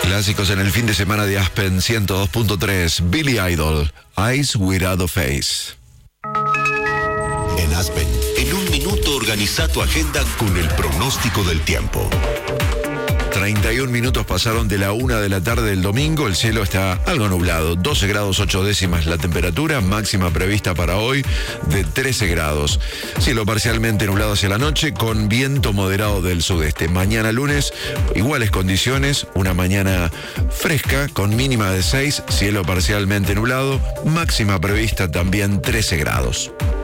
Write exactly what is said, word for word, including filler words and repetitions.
Clásicos en el fin de semana de Aspen ciento dos punto tres. Billy Idol, Eyes Without a Face. En Aspen, en un minuto organiza tu agenda con el pronóstico del tiempo. treinta y un minutos pasaron de la una de la tarde del domingo. El cielo está algo nublado. doce grados ocho décimas la temperatura. Máxima prevista para hoy de trece grados. Cielo parcialmente nublado hacia la noche con viento moderado del sudeste. Mañana lunes, iguales condiciones. Una mañana fresca con mínima de seis. Cielo parcialmente nublado. Máxima prevista también trece grados.